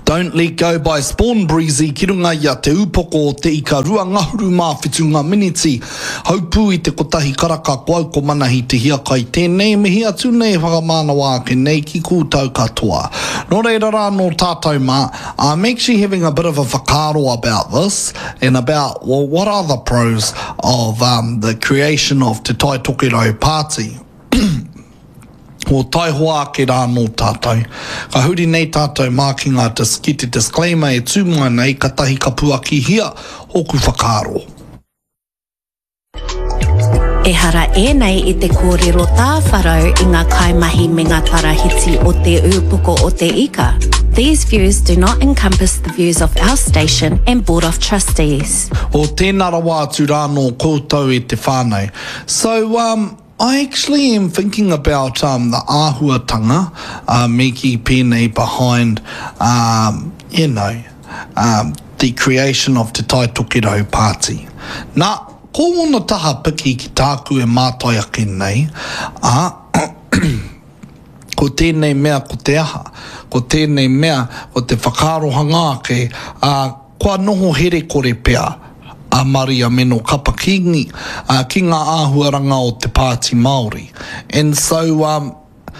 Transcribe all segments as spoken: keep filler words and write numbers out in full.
Don't let go by Spawn Breezy, ki runga ia te upoko o te ika rua ngahuru mā whitu ngā miniti. Haupū i te kotahi karaka koau ko manahi te hia kai tēnei, me hia tūnei whakamana wā ke nei ki kūtau katoa. Nō reira rā no tātou mā, I'm actually having a bit of a whakaro about this, and about, well, what are the pros of um, the creation of Te Tai Tokerau Party. O tai hoa ke rā no tātou. Ka huri nei tātou mā ki ngā dis, ki te disclaimer e tūmai nei ka tahi ka puaki hia hoku whakaro. E hara e nei i te kōrero tā wharau i ngā kaimahi me ngā tarahiti o te upoko o te ika. These views do not encompass the views of our station and Board of Trustees. O tēnā rawa atu rā no koutou e te whānau. So, um, I actually am thinking about um, the āhuatanga, uh, me ki pēnei behind, um, you know, um, the creation of Te Tai Tokerau Party. Nā, ko ona taha piki ki tāku e mātai ake nei, a ko tēnei mea ko te aha, ko tēnei mea ko te whakarohanga ake, a kua noho here kore pea, a Maria Meno Kapakingi, uh, ki ngā āhuaranga o te Pāti Māori. And so, um,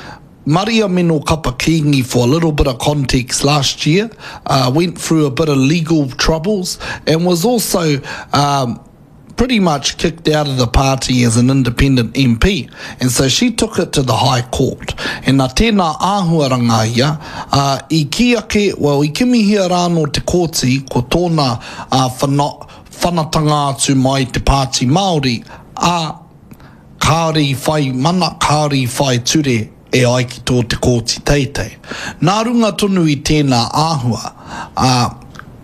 Maria Meno Kapakingi, for a little bit of context, last year, uh, went through a bit of legal troubles and was also um, pretty much kicked out of the party as an independent M P. And so she took it to the High Court. And nā tēnā āhuaranga ia, uh, i ki ake, well, i kimihia rā no te kōti, ko tōna uh, whanau, whanatanga atu mai te Pāti Māori, a kāri whai mana, kāri whai ture e ai ki tō te kōti teitei. Nā runga tonu i tēnā āhua, a,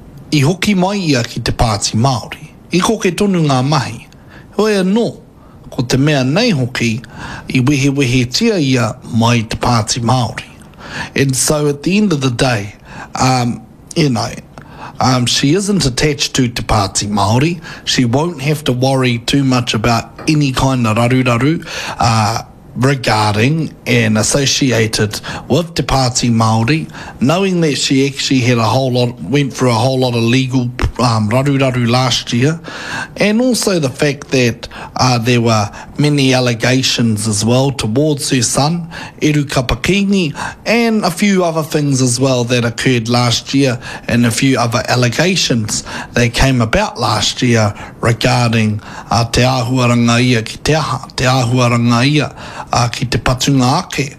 i hoki mai ia ki te Pāti Māori, i koke tonu ngā mahi. Hoi anō, ko te mea nei hoki, i wehe wehe tia ia mai te Pāti Māori. And so at the end of the day, um, you know, Um, she isn't attached to Te Pāti Māori. She won't have to worry too much about any kind of raru-raru uh, regarding and associated with Te Pāti Māori, knowing that she actually had a whole lot, went through a whole lot of legal um, raru-raru last year, and also the fact that uh, there were many allegations as well towards her son, Eru Kapakingi, and a few other things as well that occurred last year, and a few other allegations that came about last year regarding uh, te āhuaranga ia ki te aha, te āhuaranga ia uh, ki te patunga ake,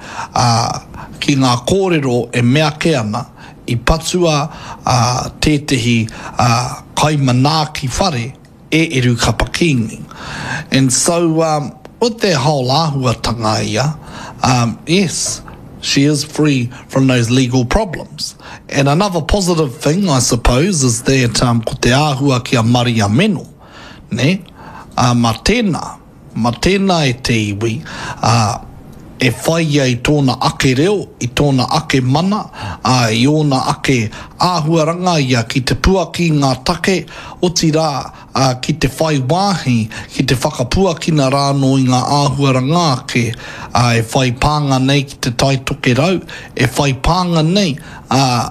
uh, ki ngā kōrero e mea ke ana, i patua uh, tētehi uh, kaimanaki whare e Eru Kapakingi. And so, um, with their whole āhuatanga ia, um, yes, she is free from those legal problems. And another positive thing, I suppose, is that um, ko te āhua ki a Maria Meno, ne? Uh, ma tēnā, ma tēnā e te iwi, uh, e whai ai tōna ake reo, i tōna ake mana, uh, i ōna ake āhuaranga ia ki te puaki ngā take, oti rā uh, ki te whai wāhi, ki te whakapuakina rāno i ngā āhuaranga ake, uh, e whai pānga nei ki te Tai Tokerau, e whai pānga nei uh,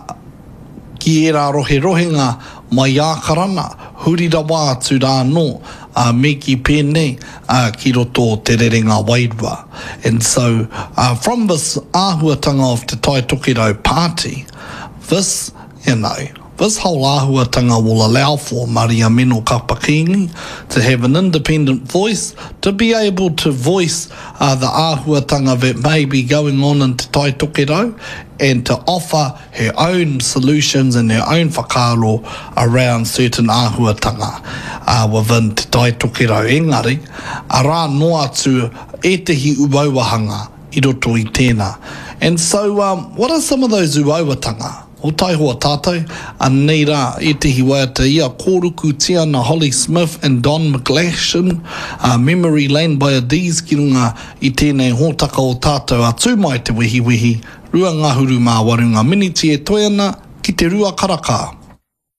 ki e rā rohe rohenga mai ākarana, hurira wā atu rāno, Uh, me ki pēnei uh, ki roto te rerenga wairua. And so, uh, from this āhuatanga of Te Tai Tokerau Party, this, you know, this whole āhuatanga will allow for Maria Meno Kapakingi to have an independent voice, to be able to voice uh, the āhuatanga that may be going on in Te Tai Tokerau, and to offer her own solutions and her own whakaro around certain āhuatanga uh, within Te Tai Tokerau. Engari, a rā noa atu e tehi uauahanga i roto i tēnā. And so, um, what are some of those uauatanga? O tai hoa tātou, a nei rā e tehi waiata ia kōruku Tiana Holly Smith and Don McGlashan, uh, Memory Lane by Adiz ki runga i tēnei hōtaka o tātou a tūmai te wehi wehi, rua ngahuru mā warunga miniti e toi ana ki te rua karaka.